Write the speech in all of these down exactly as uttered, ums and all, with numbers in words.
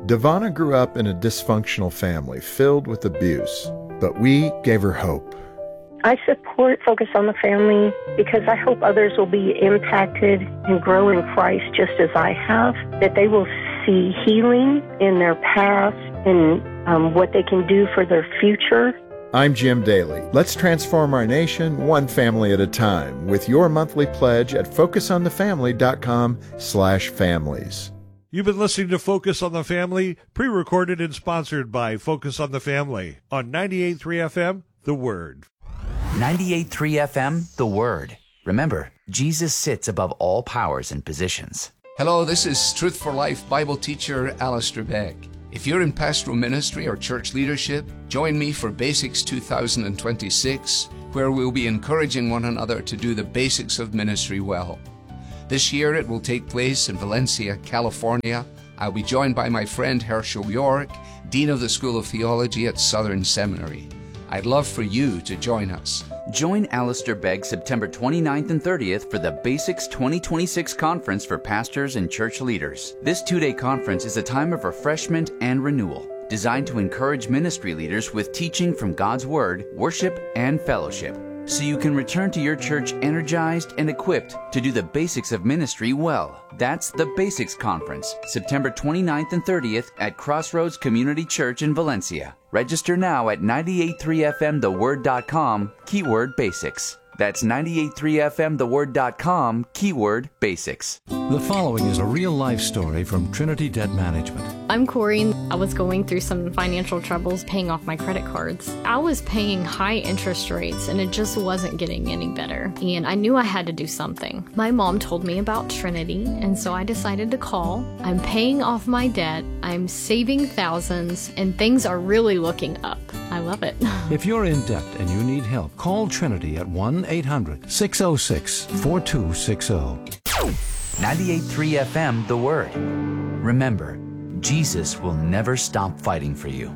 Devana grew up in a dysfunctional family filled with abuse, but we gave her hope. I support Focus on the Family because I hope others will be impacted and grow in Christ just as I have, that they will see healing in their past and um, what they can do for their future. I'm Jim Daly. Let's transform our nation one family at a time with your monthly pledge at focusonthefamily.com slash families. You've been listening to Focus on the Family, pre-recorded and sponsored by Focus on the Family on ninety-eight point three F M, The Word. ninety-eight point three F M, The Word. Remember, Jesus sits above all powers and positions. Hello, this is Truth for Life Bible teacher Alistair Begg. If you're in pastoral ministry or church leadership, join me for Basics two thousand twenty-six, where we'll be encouraging one another to do the basics of ministry well. This year it will take place in Valencia, California. I'll be joined by my friend Herschel York, Dean of the School of Theology at Southern Seminary. I'd love for you to join us. Join Alistair Begg September twenty-ninth and thirtieth for the Basics twenty twenty-six Conference for Pastors and Church Leaders. This two-day conference is a time of refreshment and renewal, designed to encourage ministry leaders with teaching from God's Word, worship, and fellowship, so you can return to your church energized and equipped to do the basics of ministry well. That's the Basics Conference, September twenty-ninth and thirtieth at Crossroads Community Church in Valencia. Register now at ninety-eight point three F M the word dot com, keyword basics. That's ninety-eight point three F M the word dot com, keyword basics. The following is a real-life story from Trinity Debt Management. I'm Corey. I was going through some financial troubles paying off my credit cards. I was paying high interest rates and it just wasn't getting any better. And I knew I had to do something. My mom told me about Trinity, and so I decided to call. I'm paying off my debt, I'm saving thousands, and things are really looking up. I love it. If you're in debt and you need help, call Trinity at one eight hundred six oh six four two six oh. ninety-eight point three F M, The Word. Remember, Jesus will never stop fighting for you.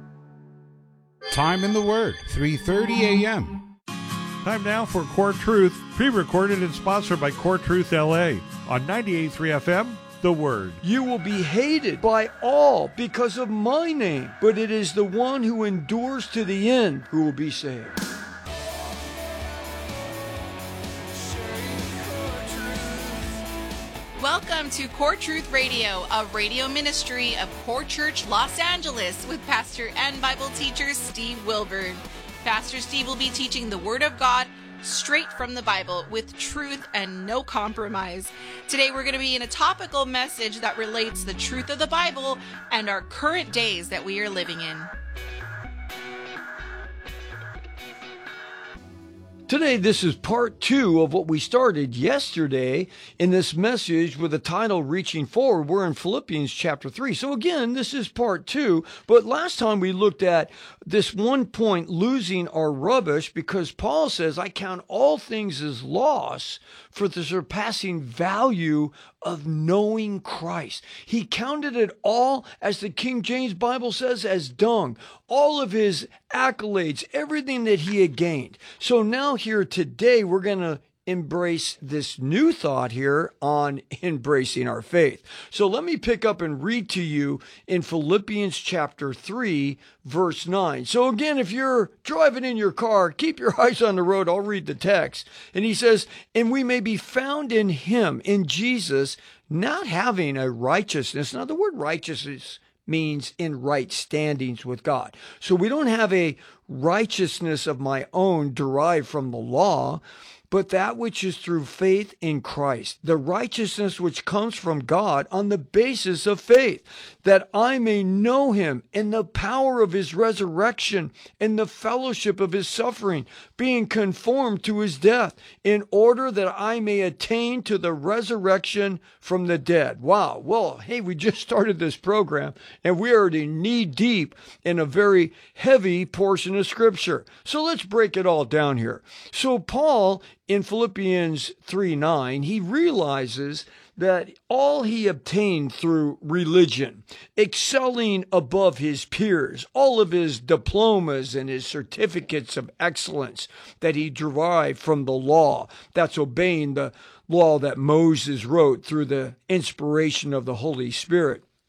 Time in the Word, three thirty A M Time now for Core Truth, pre-recorded and sponsored by Core Truth L A on ninety-eight point three F M, The Word. You will be hated by all because of my name, but it is the one who endures to the end who will be saved. Welcome to Core Truth Radio, a radio ministry of Core Church Los Angeles with pastor and Bible teacher Steve Wilburn. Pastor Steve will be teaching the Word of God straight from the Bible with truth and no compromise. Today we're going to be in a topical message that relates the truth of the Bible and our current days that we are living in. Today, this is part two of what we started yesterday in this message with the title Reaching Forward. We're in Philippians chapter three. So again, this is part two. But last time we looked at this one point, losing our rubbish, because Paul says, I count all things as loss for the surpassing value of knowing Christ. He counted it all, as the King James Bible says, as dung. All of his accolades, everything that he had gained. So now here today, we're going to embrace this new thought here on embracing our faith. So let me pick up and read to you in Philippians chapter three, verse nine. So again, if you're driving in your car, keep your eyes on the road. I'll read the text. And he says, and we may be found in him, in Jesus, not having a righteousness. Now the word righteousness means in right standings with God. So we don't have a righteousness of my own derived from the law, but that which is through faith in Christ, the righteousness which comes from God on the basis of faith, that I may know him in the power of his resurrection, in the fellowship of his suffering, being conformed to his death, in order that I may attain to the resurrection from the dead. Wow. Well, hey, we just started this program, and we're already knee deep in a very heavy portion of Scripture. So let's break it all down here. So Paul, in Philippians three nine, he realizes that all he obtained through religion, excelling above his peers, all of his diplomas and his certificates of excellence that he derived from the law, that's obeying the law that Moses wrote through the inspiration of the Holy Spirit.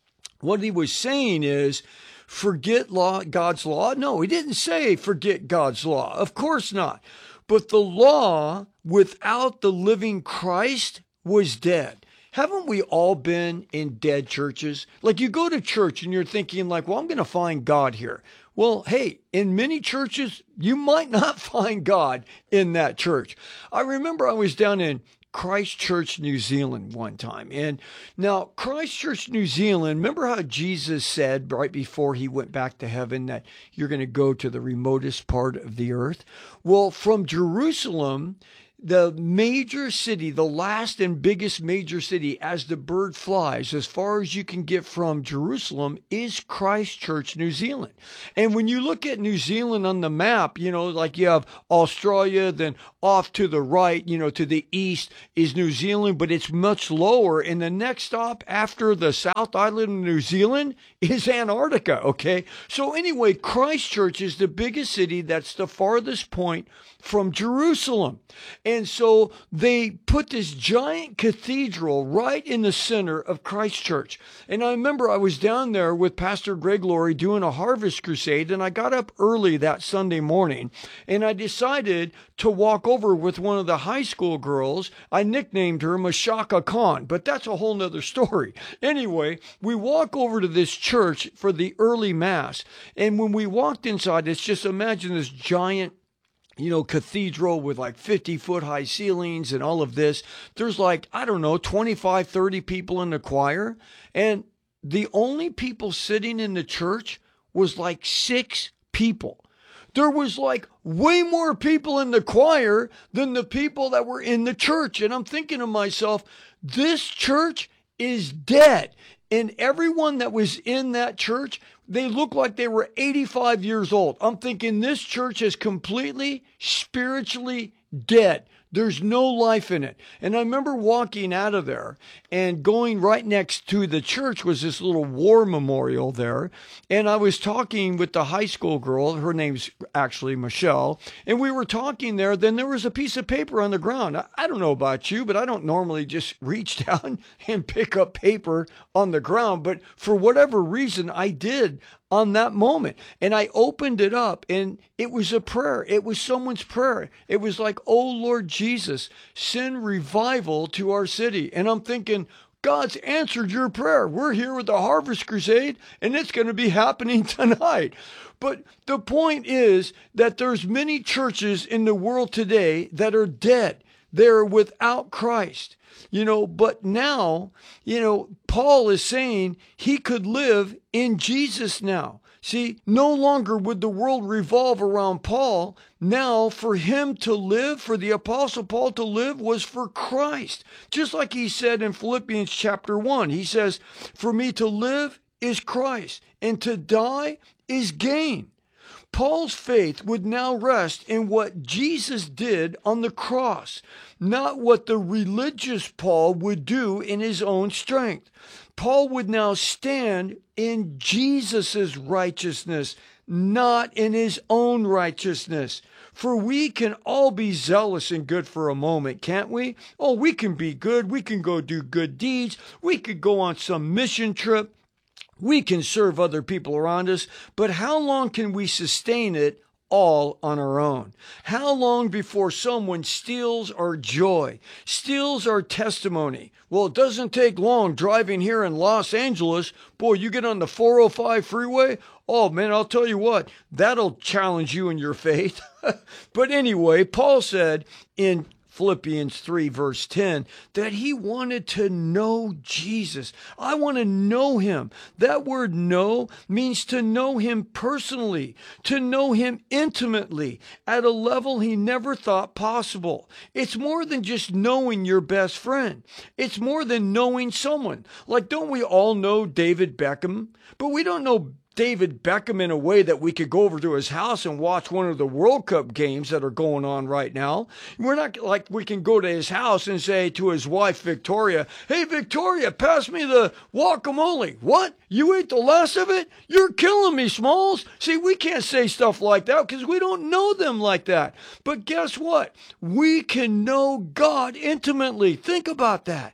What he was saying is, forget law, God's law. No, he didn't say forget God's law. Of course not. But the law without the living Christ was dead. Haven't we all been in dead churches? Like you go to church and you're thinking like, well, I'm going to find God here. Well, hey, in many churches, you might not find God in that church. I remember I was down in Christchurch, New Zealand one time. And now Christchurch, New Zealand, remember how Jesus said right before he went back to heaven that you're going to go to the remotest part of the earth? Well, from Jerusalem, the major city, the last and biggest major city as the bird flies, as far as you can get from Jerusalem, is Christchurch, New Zealand. And when you look at New Zealand on the map, you know, like you have Australia, then off to the right, you know, to the east is New Zealand, but it's much lower. And the next stop after the South Island of New Zealand is Antarctica, okay? So anyway, Christchurch is the biggest city that's the farthest point from Jerusalem. And so they put this giant cathedral right in the center of Christchurch. And I remember I was down there with Pastor Greg Laurie doing a harvest crusade, and I got up early that Sunday morning, and I decided to walk over with one of the high school girls. I nicknamed her Mashaka Khan, but that's a whole nother story. Anyway, we walk over to this church for the early mass, and when we walked inside, it's just imagine this giant you know, cathedral with like fifty foot high ceilings and all of this. There's like, I don't know, twenty-five, thirty people in the choir. And the only people sitting in the church was like six people. There was like way more people in the choir than the people that were in the church. And I'm thinking to myself, this church is dead. And everyone that was in that church, they looked like they were eighty-five years old. I'm thinking this church is completely spiritually dead. There's no life in it. And I remember walking out of there and going right next to the church was this little war memorial there. And I was talking with the high school girl. Her name's actually Michelle. And we were talking there. Then there was a piece of paper on the ground. I, I don't know about you, but I don't normally just reach down and pick up paper on the ground. But for whatever reason, I did on that moment. And I opened it up and it was a prayer. It was someone's prayer. It was like, oh Lord Jesus, send revival to our city. And I'm thinking, God's answered your prayer. We're here with the Harvest Crusade and it's going to be happening tonight. But the point is that there's many churches in the world today that are dead. They're without Christ. You know, but now, you know, Paul is saying he could live in Jesus now. See, no longer would the world revolve around Paul. Now, for him to live, for the Apostle Paul to live, was for Christ. Just like he said in Philippians chapter one, he says, for me to live is Christ, and to die is gain. Paul's faith would now rest in what Jesus did on the cross, not what the religious Paul would do in his own strength. Paul would now stand in Jesus' righteousness, not in his own righteousness. For we can all be zealous and good for a moment, can't we? Oh, we can be good. We can go do good deeds. We could go on some mission trip. We can serve other people around us, but how long can we sustain it all on our own? How long before someone steals our joy, steals our testimony? Well, it doesn't take long driving here in Los Angeles. Boy, you get on the four oh five freeway. Oh, man, I'll tell you what, that'll challenge you in your faith. But anyway, Paul said in Philippians three, verse ten, that he wanted to know Jesus. I want to know him. That word know means to know him personally, to know him intimately at a level he never thought possible. It's more than just knowing your best friend. It's more than knowing someone. Like, don't we all know David Beckham? But we don't know David Beckham in a way that we could go over to his house and watch one of the World Cup games that are going on right now. We're not like we can go to his house and say to his wife, Victoria, hey, Victoria, pass me the guacamole. What? You ate the last of it? You're killing me, Smalls. See, we can't say stuff like that because we don't know them like that. But guess what? We can know God intimately. Think about that.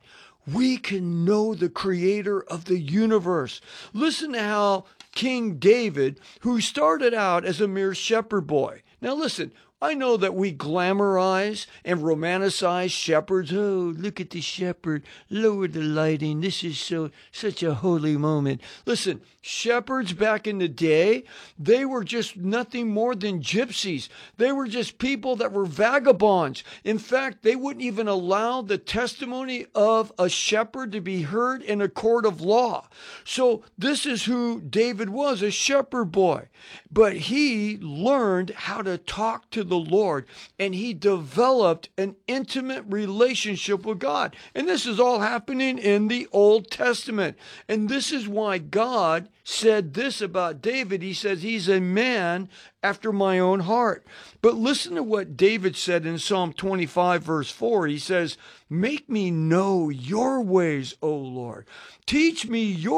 we can know the creator of the universe. Listen to how King David, who started out as a mere shepherd boy. Now listen, I know that we glamorize and romanticize shepherds. Oh, look at the shepherd. Lower the lighting. This is so such a holy moment. Listen, shepherds back in the day, they were just nothing more than gypsies. They were just people that were vagabonds. In fact, they wouldn't even allow the testimony of a shepherd to be heard in a court of law. So this is who David was, a shepherd boy. But he learned how to talk to the Lord, and he developed an intimate relationship with God. And this is all happening in the Old Testament. And this is why God said this about David. He says he's a man after my own heart. But listen to what David said in Psalm twenty-five, verse four. He says, make me know your ways, O Lord. Teach me your